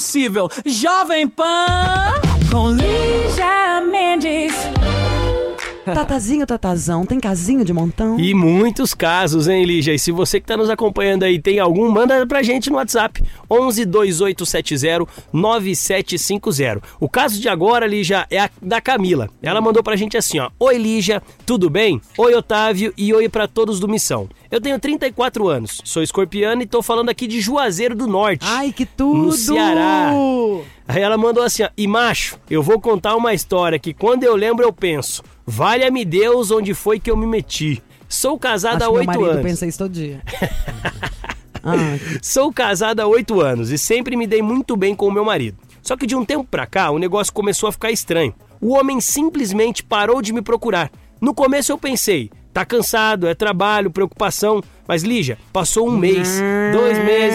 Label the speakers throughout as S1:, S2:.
S1: possível. Jovem Pan com Lígia Mendes.
S2: Tatazinho, Tatazão, tem casinho de montão?
S3: E muitos casos, hein, Lígia? E se você que tá nos acompanhando aí tem algum, manda pra gente no WhatsApp, 11 2870 9750. O caso de agora, Lígia, é da Camila. Ela mandou pra gente assim, ó: Oi, Lígia, tudo bem? Oi, Otávio, e oi pra todos do Missão. Eu tenho 34 anos, sou escorpiana e tô falando aqui de Juazeiro do Norte.
S2: Ai, que tudo!
S3: No Ceará. Aí ela mandou assim, ó: E macho, eu vou contar uma história que quando eu lembro eu penso, valha-me Deus, onde foi que eu me meti. Sou casada há 8 anos. Meu marido
S2: pensa isso todo dia.
S3: Sou casada há 8 anos e sempre me dei muito bem com o meu marido. Só que de um tempo pra cá, o negócio começou a ficar estranho. O homem simplesmente parou de me procurar. No começo eu pensei, tá cansado, é trabalho, preocupação. Mas, Lígia, passou 1 mês, 2 meses,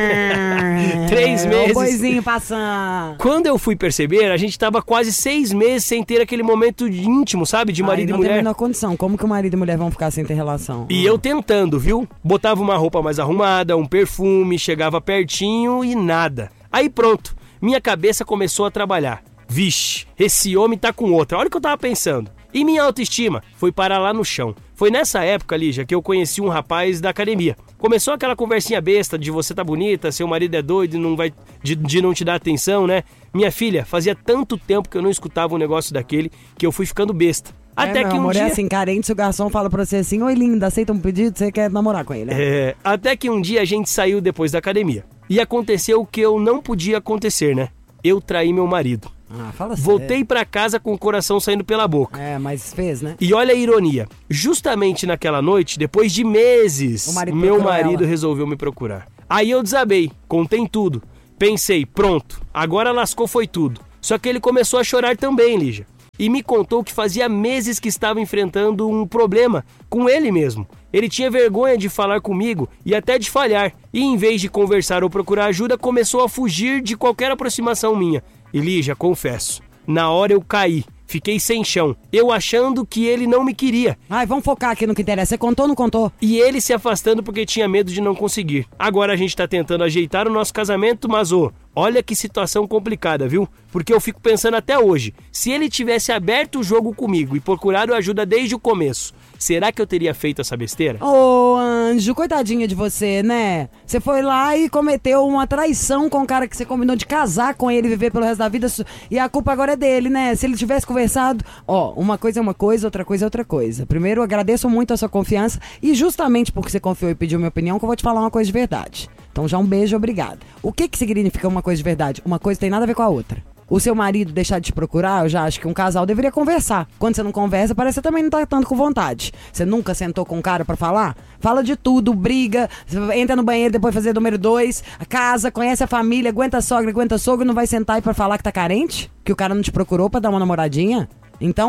S3: 3 meses.
S2: O boizinho passando.
S3: Quando eu fui perceber, a gente tava quase 6 meses sem ter aquele momento íntimo, sabe? De marido e mulher.
S2: Não tem a menor condição. Como que o marido e mulher vão ficar sem ter relação?
S3: E eu tentando, viu? Botava uma roupa mais arrumada, um perfume, chegava pertinho e nada. Aí pronto, minha cabeça começou a trabalhar. Vixe, esse homem tá com outra. Olha o que eu tava pensando. E minha autoestima foi parar lá no chão. Foi nessa época, Lígia, que eu conheci um rapaz da academia. Começou aquela conversinha besta de você tá bonita, seu marido é doido e não vai de não te dar atenção, né? Minha filha, fazia tanto tempo que eu não escutava um negócio daquele que eu fui ficando besta. Até que um dia...
S2: é assim, carente, se o garçom fala pra você assim: Oi, linda, aceita um pedido, você quer namorar com ele, né?
S3: Até que um dia a gente saiu depois da academia. E aconteceu o que eu não podia acontecer, né? Eu traí meu marido.
S2: Fala sério.
S3: Voltei pra casa com o coração saindo pela boca.
S2: Mas fez, né?
S3: E olha a ironia. Justamente naquela noite, depois de meses, meu marido resolveu me procurar. Aí eu desabei, contei tudo. Pensei, pronto, agora lascou foi tudo. Só que ele começou a chorar também, Lígia. E me contou que fazia meses que estava enfrentando um problema com ele mesmo. Ele tinha vergonha de falar comigo e até de falhar. E em vez de conversar ou procurar ajuda, começou a fugir de qualquer aproximação minha. E Lígia, confesso, na hora eu caí. Fiquei sem chão, eu achando que ele não me queria.
S2: Vamos focar aqui no que interessa. Você contou ou não contou?
S3: E ele se afastando porque tinha medo de não conseguir. Agora a gente tá tentando ajeitar o nosso casamento, mas olha que situação complicada, viu? Porque eu fico pensando até hoje, se ele tivesse aberto o jogo comigo e procurado ajuda desde o começo, será que eu teria feito essa besteira?
S2: Anjo, coitadinha de você, né? Você foi lá e cometeu uma traição com o cara que você combinou de casar com ele, viver pelo resto da vida, e a culpa agora é dele, né? Se ele tivesse conversado, uma coisa é uma coisa, outra coisa é outra coisa. Primeiro, eu agradeço muito a sua confiança e justamente porque você confiou e pediu minha opinião que eu vou te falar uma coisa de verdade. Então já um beijo, obrigado. O que significa uma coisa de verdade? Uma coisa tem nada a ver com a outra. O seu marido deixar de te procurar, eu já acho que um casal deveria conversar. Quando você não conversa, parece que você também não tá tanto com vontade. Você nunca sentou com um cara pra falar? Fala de tudo, briga, entra no banheiro, depois fazer número 2, casa, conhece a família, aguenta a sogra, aguenta sogro, não vai sentar aí pra falar que tá carente? Que o cara não te procurou pra dar uma namoradinha? Então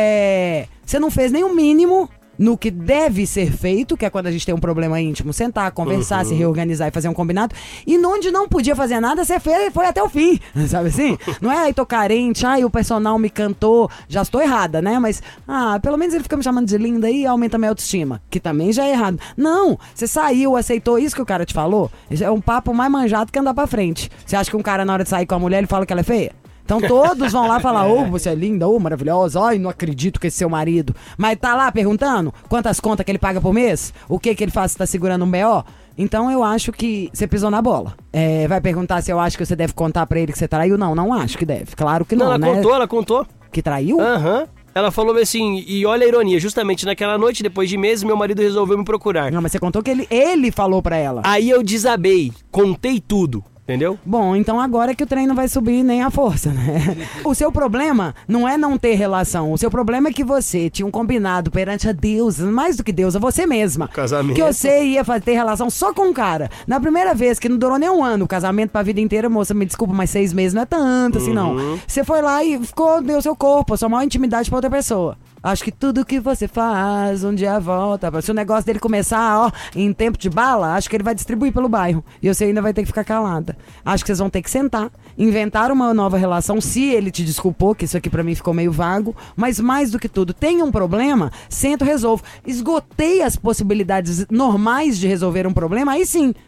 S2: você não fez nem o mínimo no que deve ser feito, que é quando a gente tem um problema íntimo, sentar, conversar, se reorganizar e fazer um combinado. E onde não podia fazer nada, você foi até o fim, sabe assim? Não é, tô carente, o personal me cantou, já estou errada, né? Mas, pelo menos ele fica me chamando de linda e aumenta minha autoestima, que também já é errado. Não, você saiu, aceitou isso que o cara te falou, é um papo mais manjado que andar pra frente. Você acha que um cara na hora de sair com a mulher, ele fala que ela é feia? Então todos vão lá falar, você é linda, maravilhosa, não acredito que esse seu marido. Mas tá lá perguntando quantas contas que ele paga por mês? O que ele faz se tá segurando um B.O.? Então eu acho que você pisou na bola. Vai perguntar se eu acho que você deve contar pra ele que você traiu? Não acho que deve. Claro que não, né?
S3: Ela contou.
S2: Que traiu?
S3: Ela falou assim, e olha a ironia, justamente naquela noite, depois de meses, meu marido resolveu me procurar.
S2: Não, mas você contou que ele falou pra ela.
S3: Aí eu desabei, contei tudo. Entendeu?
S2: Bom, então agora é que o trem não vai subir nem a força, né? O seu problema não é não ter relação. O seu problema é que você tinha um combinado perante a Deus, mais do que Deus, a você mesma.
S3: Casamento.
S2: Que você ia ter relação só com um cara. Na primeira vez, que não durou nem um ano, o casamento pra vida inteira, moça, me desculpa, mas 6 meses não é tanto assim, não. Você foi lá e deu seu corpo, a sua maior intimidade pra outra pessoa. Acho que tudo que você faz, um dia volta. Se o negócio dele começar, em tempo de bala, acho que ele vai distribuir pelo bairro. E você ainda vai ter que ficar calada. Acho que vocês vão ter que sentar, inventar uma nova relação, se ele te desculpou, que isso aqui pra mim ficou meio vago. Mas mais do que tudo, tem um problema, sento, resolvo. Esgotei as possibilidades normais de resolver um problema, aí sim,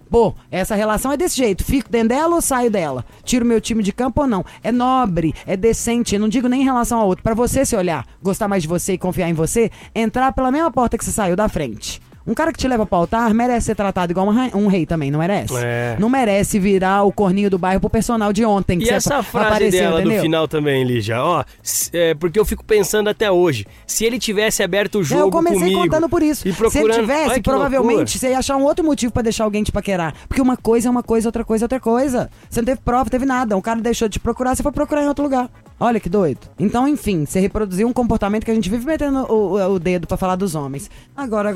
S2: Pô, essa relação é desse jeito. Fico dentro dela ou saio dela? Tiro meu time de campo ou não? É nobre, é decente. Eu não digo nem em relação ao outro. Pra você se olhar, gostar mais de você e confiar em você, entrar pela mesma porta que você saiu da frente. Um cara que te leva pro altar merece ser tratado igual um rei também, não merece? Não merece virar o corninho do bairro pro personal de ontem. Que
S3: e essa frase dela no final também, Lígia, porque eu fico pensando até hoje, se ele tivesse aberto o jogo comigo...
S2: Eu comecei contando por isso.
S3: E procurando...
S2: Se ele tivesse, provavelmente, você ia achar um outro motivo pra deixar alguém te paquerar. Porque uma coisa é uma coisa, outra coisa é outra coisa. Você não teve prova, não teve nada. Um cara deixou de te procurar, você foi procurar em outro lugar. Olha que doido. Então, enfim, você reproduziu um comportamento que a gente vive metendo o dedo pra falar dos homens. Agora.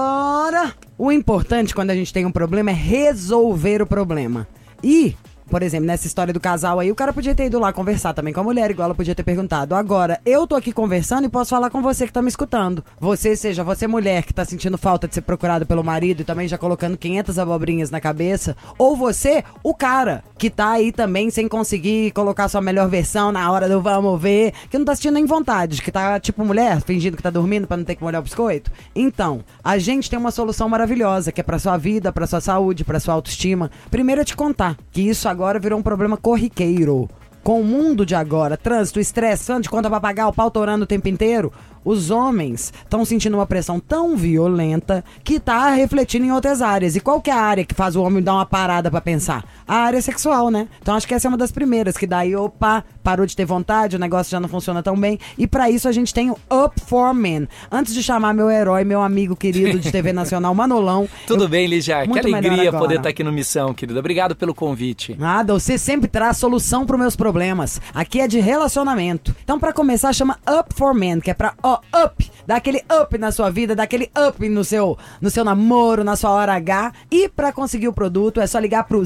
S2: O importante quando a gente tem um problema é resolver o problema. E... Por exemplo, nessa história do casal aí, o cara podia ter ido lá conversar também com a mulher, igual ela podia ter perguntado. Agora, eu tô aqui conversando e posso falar com você que tá me escutando. Você mulher que tá sentindo falta de ser procurada pelo marido e também já colocando 500 abobrinhas na cabeça. Ou você, o cara, que tá aí também sem conseguir colocar sua melhor versão na hora do vamos ver, que não tá sentindo nem vontade, que tá tipo mulher, fingindo que tá dormindo pra não ter que molhar o biscoito. Então, a gente tem uma solução maravilhosa, que é pra sua vida, pra sua saúde, pra sua autoestima. Primeiro é te contar que isso agora virou um problema corriqueiro. Com o mundo de agora, trânsito, estresse, tanto de conta pra pagar, o pau torando o tempo inteiro, os homens estão sentindo uma pressão tão violenta que tá refletindo em outras áreas. E qual que é a área que faz o homem dar uma parada pra pensar? A área sexual, né? Então acho que essa é uma das primeiras, que daí, parou de ter vontade, o negócio já não funciona tão bem. E pra isso a gente tem o Up for Men. Antes de chamar meu herói, meu amigo querido de TV Nacional, Manolão.
S4: Tudo bem, Lígia? Que alegria poder estar aqui no Missão, querido. Obrigado pelo convite.
S2: Nada, você sempre traz solução pros meus problemas. Aqui é de relacionamento. Então pra começar, chama Up for Men, que é pra up, dá aquele up na sua vida, dá aquele up no seu namoro, na sua hora H. E pra conseguir o produto é só ligar pro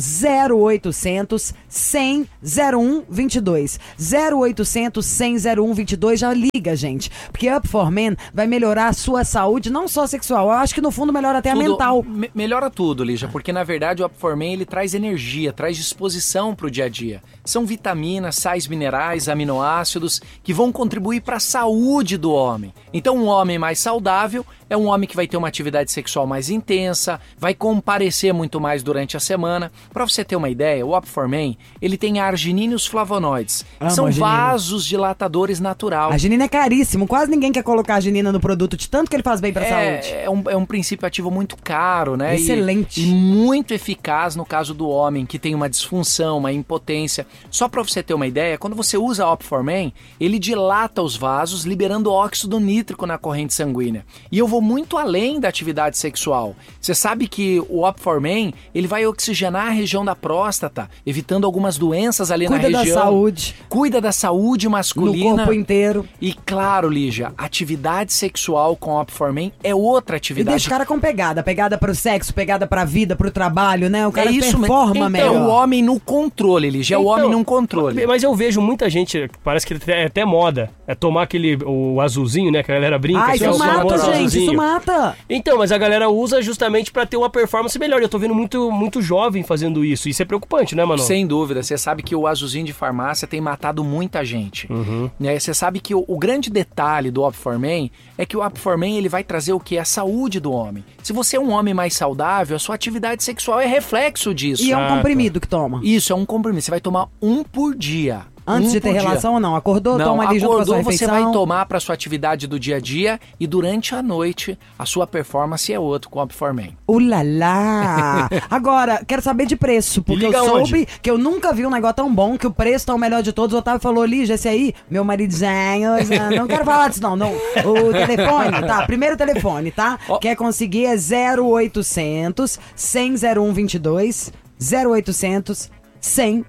S2: 0800 100 0122. 0800 100 0122, já liga, gente. Porque Up for Men vai melhorar a sua saúde, não só sexual, eu acho que no fundo melhora até a mental.
S4: Melhora tudo, Lígia, porque na verdade o Up for Men ele traz energia, traz disposição pro dia a dia. São vitaminas, sais minerais, aminoácidos que vão contribuir para a saúde do homem. Então um homem mais saudável é um homem que vai ter uma atividade sexual mais intensa, vai comparecer muito mais durante a semana. Para você ter uma ideia, o Up for Men, ele tem a arginina e os flavonoides. São vasos dilatadores natural.
S2: A arginina é caríssimo, quase ninguém quer colocar a arginina no produto, de tanto que ele faz bem para a saúde.
S4: É um princípio ativo muito caro, né?
S2: Excelente.
S4: E muito eficaz no caso do homem que tem uma disfunção, uma impotência. Só para você ter uma ideia, quando você usa Up for Men, ele dilata os vasos, liberando óxido nítrico na corrente sanguínea. E eu vou muito além da atividade sexual. Você sabe que o Up for Men, ele vai oxigenar a região da próstata, evitando algumas doenças ali na região.
S2: Cuida da saúde.
S4: Cuida da saúde masculina.
S2: No corpo inteiro.
S4: E claro, Lígia, atividade sexual com Up for Men é outra atividade.
S2: E deixa o cara com pegada pro sexo, pegada pra vida, pro trabalho, né? O cara performa melhor.
S4: É o homem no controle, Lígia, é o homem no controle.
S3: Mas eu vejo muita gente, parece que é até moda, tomar o azulzinho, né, que a galera brinca.
S2: Isso mata, gente, isso mata.
S3: Então, mas a galera usa justamente pra ter uma performance melhor. Eu tô vendo muito jovem fazendo isso. Isso é preocupante, né, mano?
S4: Sem dúvida. Você sabe que o azulzinho de farmácia tem matado muita gente. Você sabe que o grande detalhe do Up for Men é que o Up for Men ele vai trazer o que? A saúde do homem. Se você é um homem mais saudável, a sua atividade sexual é reflexo disso.
S2: E é um comprimido que toma.
S4: Isso, é um comprimido. Você vai tomar 1 por dia.
S2: Antes de ter relação ou não? Acordou, toma ali junto com a sua refeição?
S4: Você vai tomar para sua atividade do dia a dia e durante a noite a sua performance é outra com o Up for Men.
S2: Ulalá! Agora, quero saber de preço, porque eu soube que eu nunca vi um negócio tão bom, que o preço tá o melhor de todos. O Otávio falou, Lígia, esse aí, meu maridozinho, não quero falar disso não. O telefone, tá? Primeiro telefone, tá? Quer conseguir é 0800 100 0122, 0800 100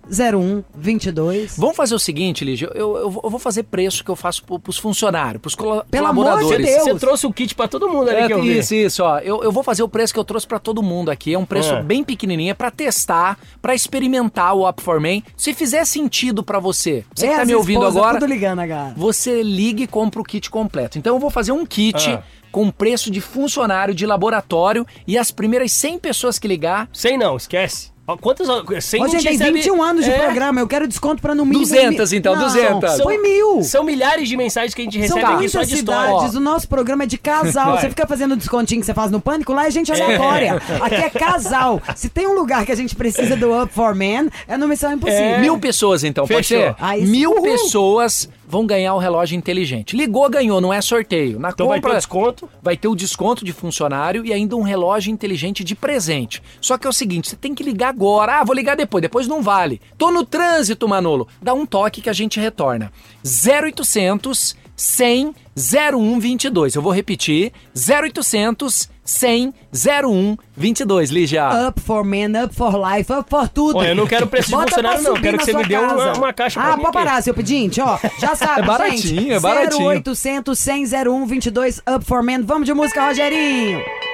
S2: 0122.
S4: Vamos fazer o seguinte, Lígia, eu vou fazer preço que eu faço pros funcionários, pros colaboradores.
S2: Pelo amor de Deus!
S3: Você trouxe o kit pra todo mundo ali que eu vi.
S4: Isso, ó. Eu vou fazer o preço que eu trouxe pra todo mundo aqui. É um preço bem pequenininho, é pra testar, pra experimentar o Up for Men. Se fizer sentido pra você, você que tá me ouvindo agora,
S2: tudo ligando, cara.
S4: Você liga e compra o kit completo. Então eu vou fazer um kit com preço de funcionário de laboratório e as primeiras 100 pessoas que ligar...
S3: 100 não, esquece. Quantas? 100
S2: Ô, gente, tem 21 anos de programa, eu quero desconto pra no mínimo...
S4: 200, então, 200.
S2: Foi 1.000.
S3: São milhares de mensagens que a gente recebe aqui só de história.
S2: O nosso programa é de casal. Você fica fazendo descontinho que você faz no Pânico, lá é gente aleatória. Aqui é casal. Se tem um lugar que a gente precisa do Up for Men, é no Missão Impossível.
S4: 1.000 pessoas, então, pode ser? 1.000 pessoas vão ganhar o relógio inteligente. Ligou, ganhou, não é sorteio. Na
S3: então
S4: compra,
S3: vai ter desconto?
S4: Vai ter o desconto de funcionário e ainda um relógio inteligente de presente. Só que é o seguinte, você tem que ligar agora. Vou ligar depois não vale. Tô no trânsito, Manolo. Dá um toque que a gente retorna. 0800 100 0122. Eu vou repetir. 0800 100 0122, Lígia.
S2: Up for Men, up for life, up for tudo.
S3: Olha, eu não quero preço de funcionário, não. Quero que você me dê uma caixa pra mim.
S2: Pode parar, seu pedinte, ó. Já sabe,
S4: é baratinho,
S2: gente.
S4: É baratinho.
S2: 0800 100 0122, Up for Men. Vamos de música, Rogerinho.